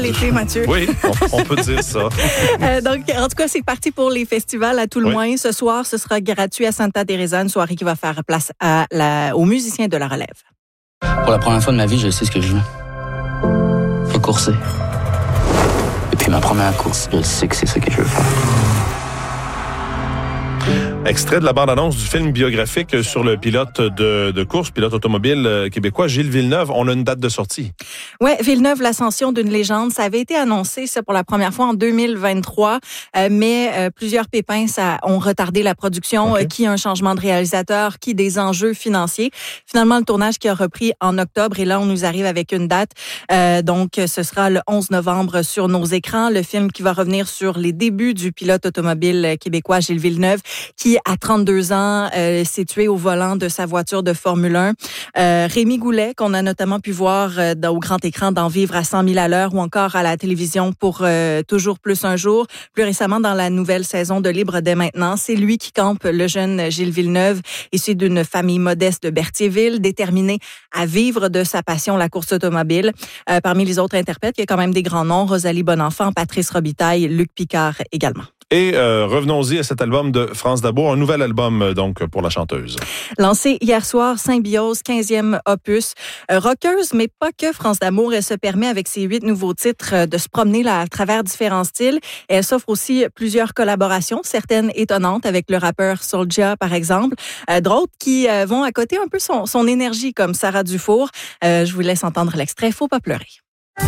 l'été, Mathieu. Oui, on peut dire ça. Donc, en tout cas, c'est parti pour les festivals à tout le moins. Ce soir, ce sera gratuit à Santa Teresa, une soirée qui va faire place aux musiciens de la relève. Pour la première fois de ma vie, je sais ce que je veux. Faut courser. Depuis ma première course, je sais que c'est ce que je veux faire. Extrait de la bande-annonce du film biographique sur le pilote de course, pilote automobile québécois, Gilles Villeneuve. On a une date de sortie. Oui, Villeneuve, l'ascension d'une légende, ça avait été annoncé ça pour la première fois en 2023, mais plusieurs pépins ont retardé la production, qui un changement de réalisateur, qui des enjeux financiers. Finalement, le tournage qui a repris en octobre et là, on nous arrive avec une date. Donc, ce sera le 11 novembre sur nos écrans. Le film qui va revenir sur les débuts du pilote automobile québécois Gilles Villeneuve, qui, à 32 ans, s'est tué au volant de sa voiture de Formule 1. Rémi Goulet, qu'on a notamment pu voir au grand écran dans Vivre à 100 000 à l'heure ou encore à la télévision pour Toujours plus un jour. Plus récemment, dans la nouvelle saison de Libre dès maintenant, c'est lui qui campe le jeune Gilles Villeneuve, issu d'une famille modeste de Berthierville, déterminé à vivre de sa passion, la course automobile. Parmi les autres interprètes, il y a quand même des grands noms, Rosalie Bonenfant, Patrice Robitaille, Luc Picard également. Et revenons-y à cet album de France Dabour, un nouvel album donc pour la chanteuse. Lancé hier soir, Symbiose, 15e opus. Rockeuse, mais pas que France Damour. Elle se permet avec ses 8 nouveaux titres de se promener là, à travers différents styles. Et elle s'offre aussi plusieurs collaborations, certaines étonnantes avec le rappeur Soulja par exemple. D'autres qui vont à côté un peu son énergie comme Sarah Dufour. Je vous laisse entendre l'extrait « Faut pas pleurer ».